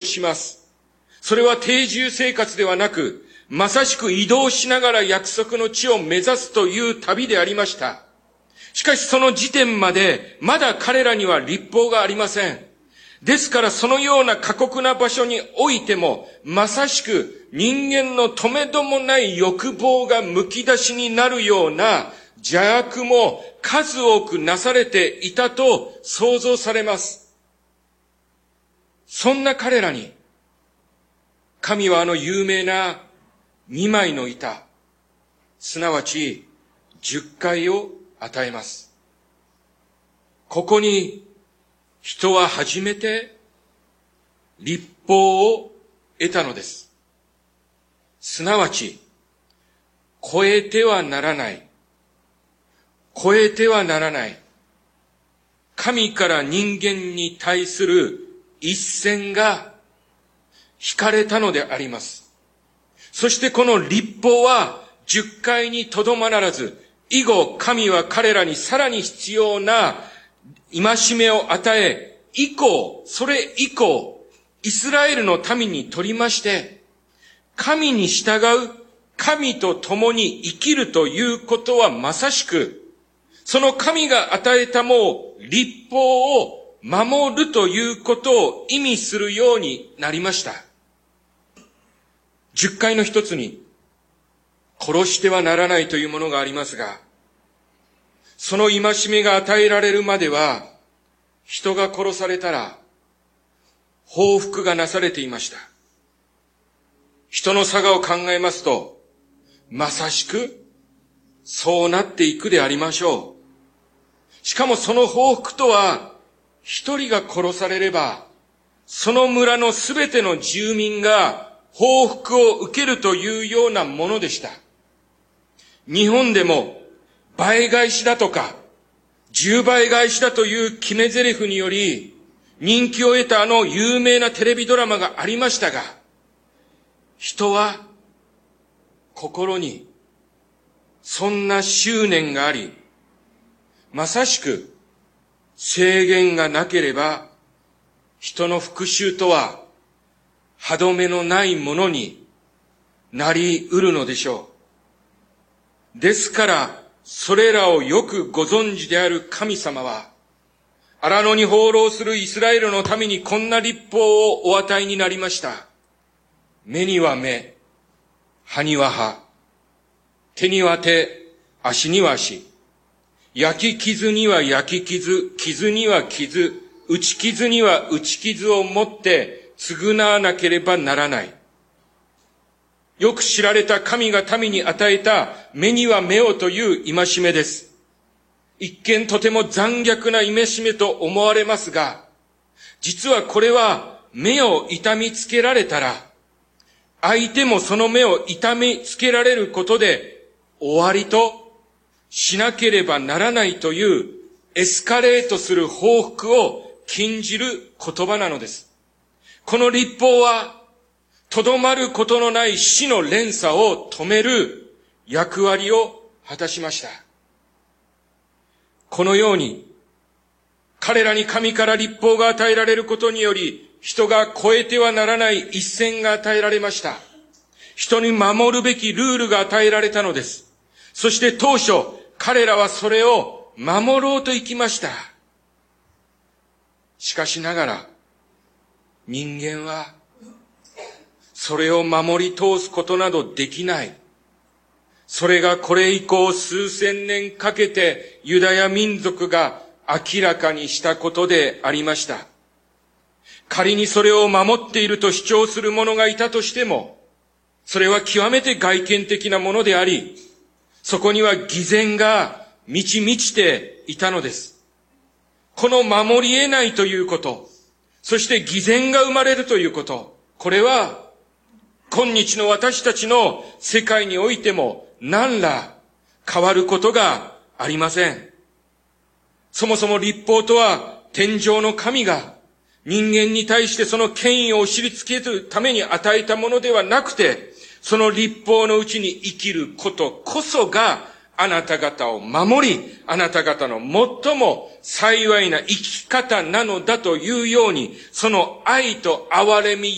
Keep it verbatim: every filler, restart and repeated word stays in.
します。それは定住生活ではなく、まさしく移動しながら約束の地を目指すという旅でありました。しかしその時点までまだ彼らには律法がありません。ですからそのような過酷な場所においても、まさしく人間の止めどもない欲望がむき出しになるような邪悪も数多くなされていたと想像されます。そんな彼らに、神はあの有名な二枚の板、すなわち十戒を与えます。ここに人は初めて律法を得たのです。すなわち、超えてはならない。超えてはならない。神から人間に対する一線が引かれたのであります。そしてこの律法は十戒にとどまらず、以後神は彼らにさらに必要な戒めを与え、以降、それ以降、イスラエルの民にとりまして、神に従う、神と共に生きるということはまさしく、その神が与えたもう律法を守るということを意味するようになりました。十戒の一つに、殺してはならないというものがありますが、その戒めが与えられるまでは、人が殺されたら、報復がなされていました。人の性を考えますと、まさしく、そうなっていくでありましょう。しかもその報復とは、一人が殺されれば、その村のすべての住民が報復を受けるというようなものでした。日本でも倍返しだとか十倍返しだという決め台詞により人気を得たあの有名なテレビドラマがありましたが、人は心にそんな執念があり、まさしく制限がなければ人の復讐とは歯止めのないものになり得るのでしょう。ですから、それらをよくご存知である神様は、荒野に放浪するイスラエルの民にこんな律法をお与えになりました。目には目、歯には歯、手には手、足には足。焼き傷には焼き傷、傷には傷、打ち傷には打ち傷をもって償わなければならない。よく知られた神が民に与えた目には目をという戒めです。一見とても残虐な戒めと思われますが、実はこれは目を痛みつけられたら、相手もその目を痛みつけられることで終わりとしなければならないというエスカレートする報復を禁じる言葉なのです。この律法はとどまることのない死の連鎖を止める役割を果たしました。このように、彼らに神から律法が与えられることにより、人が越えてはならない一線が与えられました。人に守るべきルールが与えられたのです。そして当初、彼らはそれを守ろうと生きました。しかしながら、人間は、それを守り通すことなどできない。それがこれ以降数千年かけてユダヤ民族が明らかにしたことでありました。仮にそれを守っていると主張する者がいたとしても、それは極めて外見的なものであり、そこには偽善が満ち満ちていたのです。この守り得ないということ、そして偽善が生まれるということ、これは今日の私たちの世界においても何ら変わることがありません。そもそも律法とは天上の神が人間に対してその権威を知りつけるために与えたものではなくて、その律法のうちに生きることこそがあなた方を守り、あなた方の最も幸いな生き方なのだというように、その愛と憐れみ